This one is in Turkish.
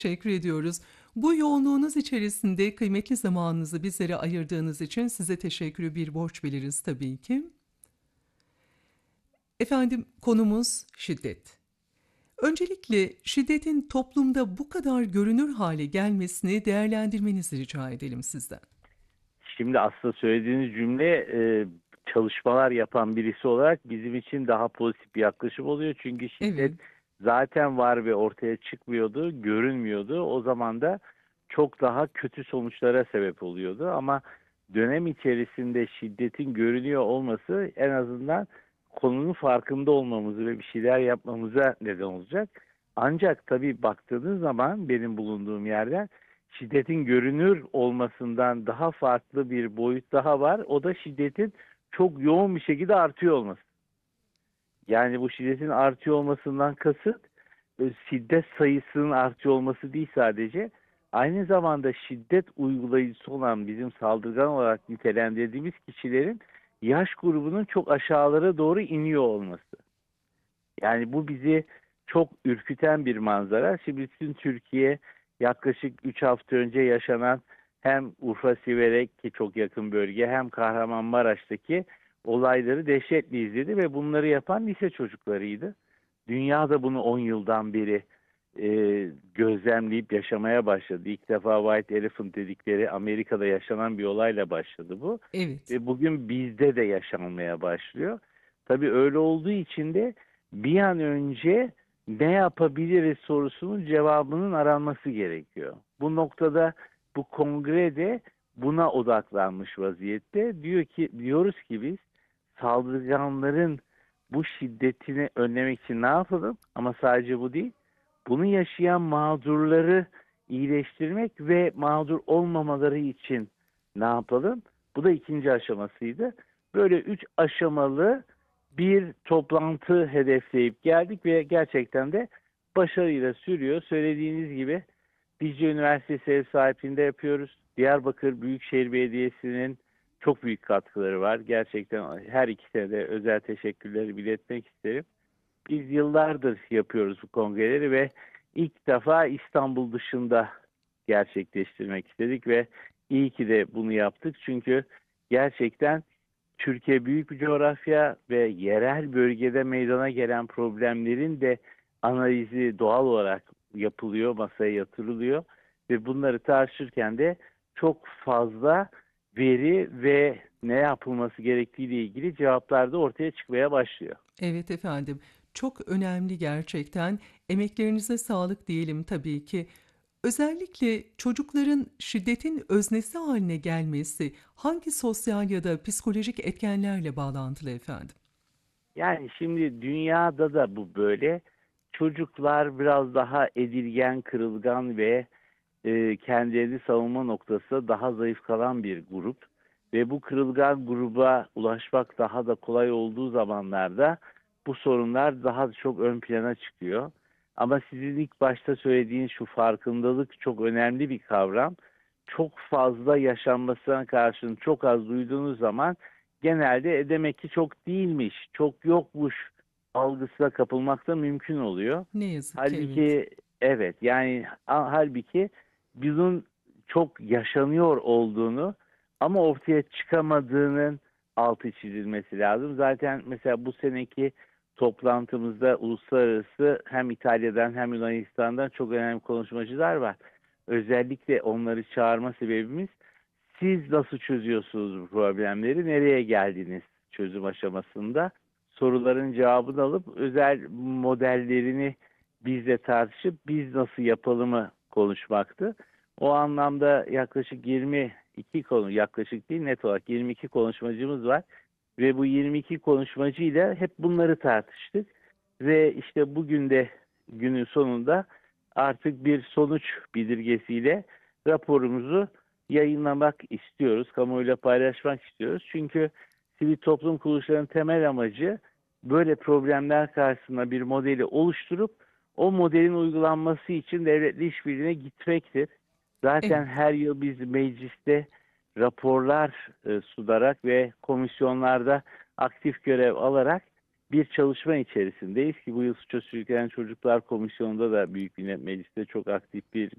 Teşekkür ediyoruz. Bu yoğunluğunuz içerisinde kıymetli zamanınızı bizlere ayırdığınız için size teşekkürü bir borç biliriz tabii ki. Efendim konumuz şiddet. Öncelikle şiddetin toplumda bu kadar görünür hale gelmesini değerlendirmenizi rica edelim sizden. Şimdi aslında söylediğiniz cümle çalışmalar yapan birisi olarak bizim için daha pozitif bir yaklaşım oluyor. Çünkü şiddet Evet, zaten var ve ortaya çıkmıyordu, görünmüyordu. O zaman da çok daha kötü sonuçlara sebep oluyordu. Ama dönem içerisinde şiddetin görünüyor olması en azından konunun farkında olmamızı ve bir şeyler yapmamıza neden olacak. Ancak tabii baktığınız zaman benim bulunduğum yerden şiddetin görünür olmasından daha farklı bir boyut daha var. O da şiddetin çok yoğun bir şekilde artıyor olması. Yani bu şiddetin artıyor olmasından kasıt şiddet sayısının artıyor olması değil sadece. Aynı zamanda şiddet uygulayıcısı olan bizim saldırgan olarak nitelendirdiğimiz kişilerin yaş grubunun çok aşağılara doğru iniyor olması. Yani bu bizi çok ürküten bir manzara. Şimdi bütün Türkiye yaklaşık 3 hafta önce yaşanan hem Urfa Siverek ki çok yakın bölge hem Kahramanmaraş'taki olayları dehşetle izledi ve bunları yapan lise çocuklarıydı. Dünya da bunu 10 yıldan beri gözlemleyip yaşamaya başladı. İlk defa White Elephant dedikleri Amerika'da yaşanan bir olayla başladı bu. evet. Ve bugün bizde de yaşanmaya başlıyor. Tabii öyle olduğu için de bir an önce ne yapabiliriz sorusunun cevabının aranması gerekiyor. Bu noktada bu kongre de buna odaklanmış vaziyette. Diyoruz ki biz saldırganların bu şiddetini önlemek için ne yapalım? Ama sadece bu değil. Bunu yaşayan mağdurları iyileştirmek ve mağdur olmamaları için ne yapalım? Bu da ikinci aşamasıydı. Böyle 3 aşamalı bir toplantı hedefleyip geldik ve gerçekten de başarıyla sürüyor. Söylediğiniz gibi Dicle Üniversitesi ev sahipliğinde yapıyoruz. Diyarbakır Büyükşehir Belediyesi'nin çok büyük katkıları var. Gerçekten her ikisine de özel teşekkürleri iletmek isterim. Biz yıllardır yapıyoruz bu kongreleri ve ilk defa İstanbul dışında gerçekleştirmek istedik ve iyi ki de bunu yaptık. Çünkü gerçekten Türkiye büyük bir coğrafya ve yerel bölgede meydana gelen problemlerin de analizi doğal olarak yapılıyor, masaya yatırılıyor ve bunları tartışırken de çok fazla veri ve ne yapılması gerektiğiyle ilgili cevaplar da ortaya çıkmaya başlıyor. Evet efendim. Çok önemli gerçekten. Emeklerinize sağlık diyelim tabii ki. Özellikle çocukların şiddetin öznesi haline gelmesi hangi sosyal ya da psikolojik etkenlerle bağlantılı efendim? Yani şimdi dünyada da bu böyle. Çocuklar biraz daha edilgen, kırılgan ve kendilerini savunma noktası daha zayıf kalan bir grup. Ve bu kırılgan gruba ulaşmak daha da kolay olduğu zamanlarda bu sorunlar daha çok ön plana çıkıyor. Ama sizin ilk başta söylediğiniz şu farkındalık çok önemli bir kavram. Çok fazla yaşanmasına karşın çok az duyduğunuz zaman genelde demek ki çok değilmiş, çok yokmuş algısına kapılmak da mümkün oluyor. Ne yazık ki evet. Halbuki evet yani halbuki bunun çok yaşanıyor olduğunu ama ortaya çıkamadığının altı çizilmesi lazım. Zaten mesela bu seneki toplantımızda uluslararası hem İtalya'dan hem Yunanistan'dan çok önemli konuşmacılar var. Özellikle onları çağırma sebebimiz siz nasıl çözüyorsunuz bu problemleri, nereye geldiniz çözüm aşamasında soruların cevabını alıp özel modellerini bizle tartışıp biz nasıl yapalımı konuşmaktı. O anlamda yaklaşık 22 konu, yaklaşık değil net olarak 22 konuşmacımız var ve bu 22 konuşmacıyla hep bunları tartıştık ve işte bugün de günün sonunda artık bir sonuç bildirgesiyle raporumuzu yayınlamak istiyoruz, kamuoyuyla paylaşmak istiyoruz. Çünkü sivil toplum kuruluşlarının temel amacı böyle problemler karşısında bir modeli oluşturup o modelin uygulanması için devletle işbirliğine gitmektir. Zaten Evet. her yıl biz mecliste raporlar sunarak ve komisyonlarda aktif görev alarak bir çalışma içerisindeyiz ki bu yıl suça sürüklenen çocuklar komisyonunda da Büyük Millet Meclisi'nde çok aktif bir